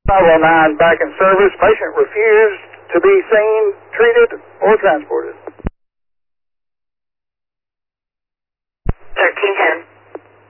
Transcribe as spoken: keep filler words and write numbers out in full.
five oh nine back in service. Patient refused to be seen, treated, or transported.